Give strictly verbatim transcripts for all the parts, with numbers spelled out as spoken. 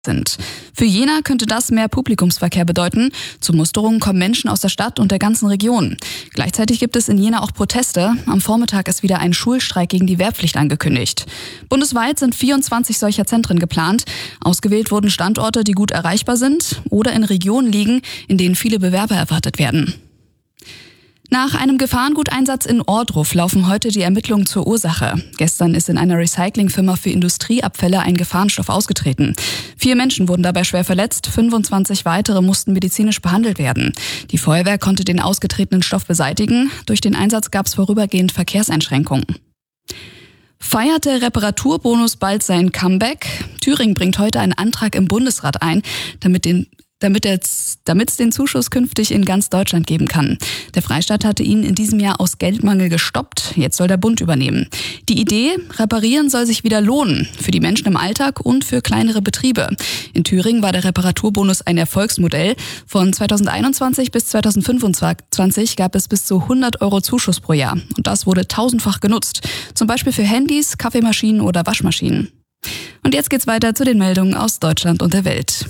sind. Für Jena könnte das mehr Publikumsverkehr bedeuten. Zur Musterung kommen Menschen aus der Stadt und der ganzen Region. Gleichzeitig gibt es in Jena auch Proteste. Am Vormittag ist wieder ein Schulstreik gegen die Wehrpflicht angekündigt. Bundesweit sind vierundzwanzig solcher Zentren geplant. Ausgewählt wurden Standorte, die gut erreichbar sind oder in Regionen liegen, in denen viele Bewerber erwartet werden. Nach einem Gefahrenguteinsatz in Ohrdruf laufen heute die Ermittlungen zur Ursache. Gestern ist in einer Recyclingfirma für Industrieabfälle ein Gefahrenstoff ausgetreten. Vier Menschen wurden dabei schwer verletzt, fünfundzwanzig weitere mussten medizinisch behandelt werden. Die Feuerwehr konnte den ausgetretenen Stoff beseitigen. Durch den Einsatz gab es vorübergehend Verkehrseinschränkungen. Feiert der Reparaturbonus bald sein Comeback? Thüringen bringt heute einen Antrag im Bundesrat ein, damit den damit es damit es den Zuschuss künftig in ganz Deutschland geben kann. Der Freistaat hatte ihn in diesem Jahr aus Geldmangel gestoppt. Jetzt soll der Bund übernehmen. Die Idee, reparieren soll sich wieder lohnen. Für die Menschen im Alltag und für kleinere Betriebe. In Thüringen war der Reparaturbonus ein Erfolgsmodell. Von zweitausendeinundzwanzig bis zweitausendfünfundzwanzig gab es bis zu hundert Euro Zuschuss pro Jahr. Und das wurde tausendfach genutzt. Zum Beispiel für Handys, Kaffeemaschinen oder Waschmaschinen. Und jetzt geht's weiter zu den Meldungen aus Deutschland und der Welt.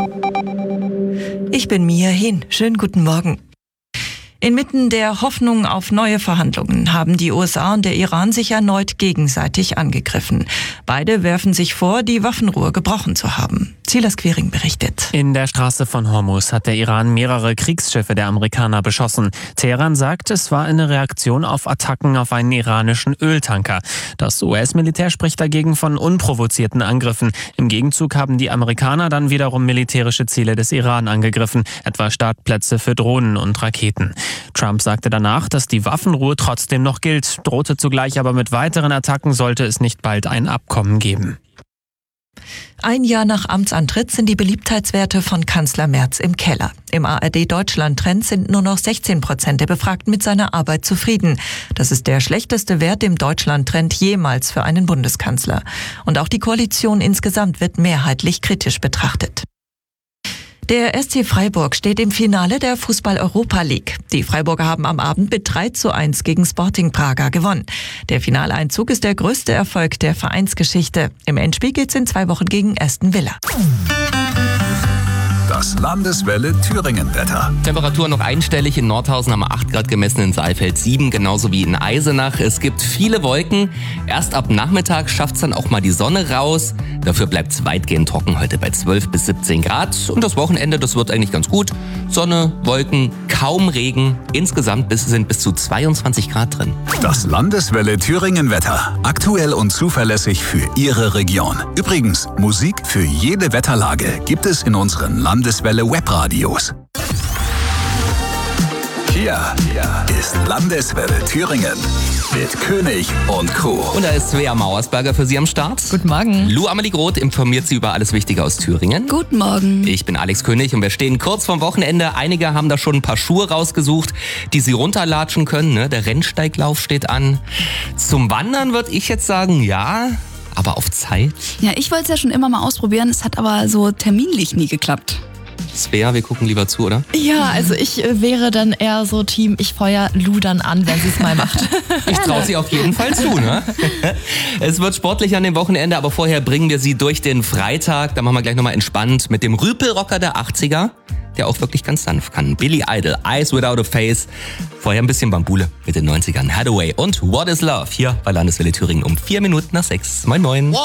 Ich bin Mia Hin. Schönen guten Morgen. Inmitten der Hoffnung auf neue Verhandlungen haben die U S A und der Iran sich erneut gegenseitig angegriffen. Beide werfen sich vor, die Waffenruhe gebrochen zu haben. Silas Quiring berichtet. In der Straße von Hormuz hat der Iran mehrere Kriegsschiffe der Amerikaner beschossen. Teheran sagt, es war eine Reaktion auf Attacken auf einen iranischen Öltanker. Das U S-Militär spricht dagegen von unprovozierten Angriffen. Im Gegenzug haben die Amerikaner dann wiederum militärische Ziele des Iran angegriffen, etwa Startplätze für Drohnen und Raketen. Trump sagte danach, dass die Waffenruhe trotzdem noch gilt, drohte zugleich aber mit weiteren Attacken, sollte es nicht bald ein Abkommen geben. Ein Jahr nach Amtsantritt sind die Beliebtheitswerte von Kanzler Merz im Keller. Im A R D-Deutschland-Trend sind nur noch sechzehn Prozent der Befragten mit seiner Arbeit zufrieden. Das ist der schlechteste Wert im Deutschland-Trend jemals für einen Bundeskanzler. Und auch die Koalition insgesamt wird mehrheitlich kritisch betrachtet. Der S C Freiburg steht im Finale der Fußball-Europa League. Die Freiburger haben am Abend mit drei zu eins gegen Sporting Braga gewonnen. Der Finaleinzug ist der größte Erfolg der Vereinsgeschichte. Im Endspiel geht's in zwei Wochen gegen Aston Villa. Das Landeswelle Thüringen-Wetter. Temperatur noch einstellig. In Nordhausen haben wir acht Grad gemessen, in Saalfeld sieben, genauso wie in Eisenach. Es gibt viele Wolken. Erst ab Nachmittag schafft's dann auch mal die Sonne raus. Dafür bleibt's weitgehend trocken, heute bei zwölf bis siebzehn Grad. Und das Wochenende, das wird eigentlich ganz gut. Sonne, Wolken, kaum Regen. Insgesamt bis, sind bis zu zweiundzwanzig Grad drin. Das Landeswelle Thüringen-Wetter. Aktuell und zuverlässig für Ihre Region. Übrigens, Musik für jede Wetterlage gibt es in unseren Landeswelle Webradios. Hier, hier ist Landeswelle Thüringen mit König und Crew. Und da ist Svea Mauersberger für Sie am Start. Guten Morgen. Lou Amelie Groth informiert Sie über alles Wichtige aus Thüringen. Guten Morgen. Ich bin Alex König und wir stehen kurz vorm Wochenende. Einige haben da schon ein paar Schuhe rausgesucht, die Sie runterlatschen können. Ne? Der Rennsteiglauf steht an. Zum Wandern würde ich jetzt sagen, ja, aber auf Zeit. Ja, ich wollte es ja schon immer mal ausprobieren. Es hat aber so terminlich nie geklappt. Svea, wir gucken lieber zu, oder? Ja, also ich äh, wäre dann eher so Team, ich feuer Lou dann an, wenn sie es mal macht. Ich traue sie auf jeden Fall zu, ne? Es wird sportlich an dem Wochenende, aber vorher bringen wir sie durch den Freitag. Da machen wir gleich nochmal entspannt mit dem Rüpelrocker der achtziger, der auch wirklich ganz sanft kann. Billy Idol, Eyes Without a Face. Vorher ein bisschen Bambule mit den neunzigern. Hathaway und What is Love hier bei Landeswelle Thüringen um vier Minuten nach sechs. Moin, moin.